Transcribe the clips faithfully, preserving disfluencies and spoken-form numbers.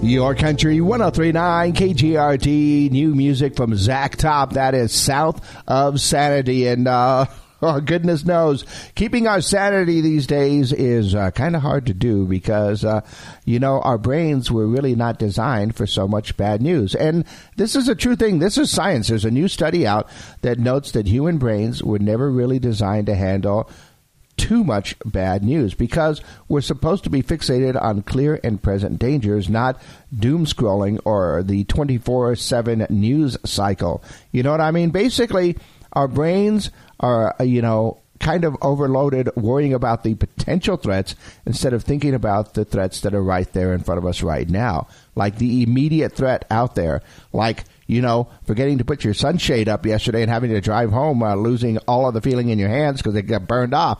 Your Country one oh three point nine K G R T, new music from Zach Top. That is South of Sanity. And, uh, oh, goodness knows, keeping our sanity these days is uh, kind of hard to do because, uh, you know, our brains were really not designed for so much bad news. And this is a true thing. This is science. There's a new study out that notes that human brains were never really designed to handle too much bad news because we're supposed to be fixated on clear and present dangers, not doom scrolling or the twenty-four seven news cycle. You know what I mean? Basically, our brains are, you know, kind of overloaded worrying about the potential threats instead of thinking about the threats that are right there in front of us right now, like the immediate threat out there, like, you know, forgetting to put your sunshade up yesterday and having to drive home, uh, losing all of the feeling in your hands because they got burned off.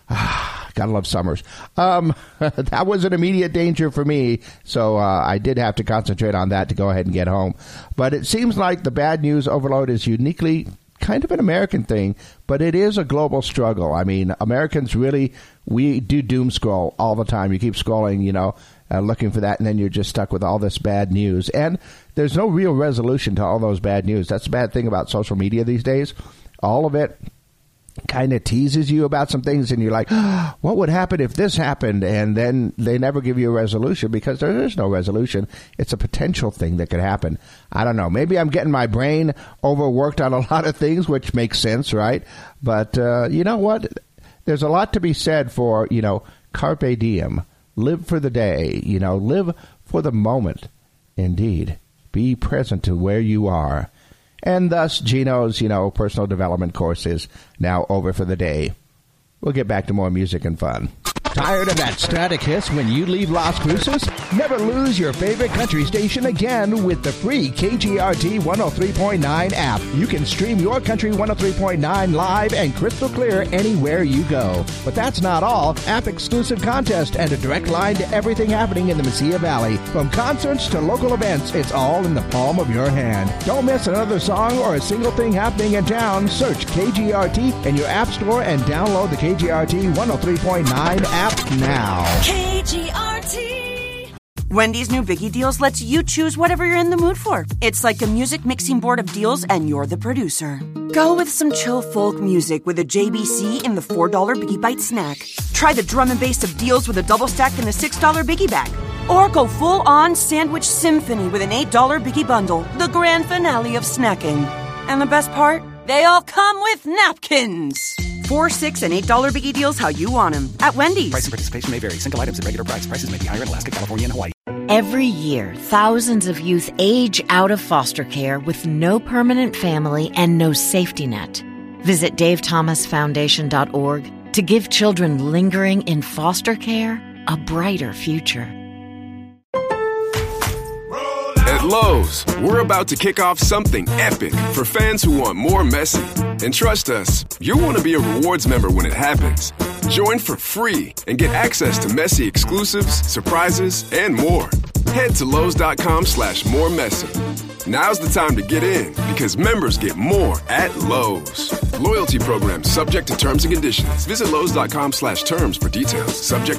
Gotta love summers. Um, that was an immediate danger for me, so uh, I did have to concentrate on that to go ahead and get home. But it seems like the bad news overload is uniquely kind of an American thing, but it is a global struggle. I mean, Americans really, we do doom scroll all the time. You keep scrolling, you know, uh, looking for that, and then you're just stuck with all this bad news. And there's no real resolution to all those bad news. That's the bad thing about social media these days. All of it kind of teases you about some things, and you're like, oh, what would happen if this happened? And then they never give you a resolution because there is no resolution. It's a potential thing that could happen. I don't know. Maybe I'm getting my brain overworked on a lot of things, which makes sense, right? But uh, you know what? There's a lot to be said for, you know, carpe diem. Live for the day. You know, live for the moment. Indeed. Be present to where you are. And thus, Gino's, you know, personal development course is now over for the day. We'll get back to more music and fun. Tired of that static hiss when you leave Las Cruces? Never lose your favorite country station again with the free K G R T one oh three point nine app. You can stream your Country one oh three point nine live and crystal clear anywhere you go. But that's not all. App-exclusive contest and a direct line to everything happening in the Mesilla Valley. From concerts to local events, it's all in the palm of your hand. Don't miss another song or a single thing happening in town. Search K G R T in your app store and download the K G R T one oh three point nine app now. K G R T. Wendy's new Biggie Deals lets you choose whatever you're in the mood for. It's like a music mixing board of deals, and you're the producer. Go with some chill folk music with a J B C in the four dollar Biggie Bite snack. Try the drum and bass of deals with a double stack in the six dollar Biggie Bag. Or go full-on sandwich symphony with an eight dollar Biggie Bundle, the grand finale of snacking. And the best part? They all come with napkins. Four, six, and eight dollar Biggie Deals how you want them at Wendy's. Price and participation may vary. Single items at regular price. Prices may be higher in Alaska, California, and Hawaii. Every year, thousands of youth age out of foster care with no permanent family and no safety net. Visit dave thomas foundation dot org to give children lingering in foster care a brighter future. At Lowe's, we're about to kick off something epic for fans who want more Messi. And trust us, you'll want to be a rewards member when it happens. Join for free and get access to Messi exclusives, surprises, and more. Head to Lowe's.com slash more Messi. Now's the time to get in because members get more at Lowe's. Loyalty program subject to terms and conditions. Visit Lowe's.com slash terms for details. Subject